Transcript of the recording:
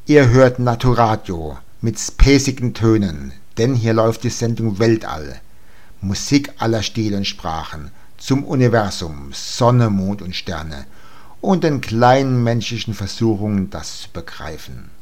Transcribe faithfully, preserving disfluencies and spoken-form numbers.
Ihr hört Naturadio mit spacigen Tönen, denn hier läuft die Sendung Weltall. Musik aller Stile und Sprachen zum Universum, Sonne, Mond und Sterne und den kleinen menschlichen Versuchungen, das zu begreifen.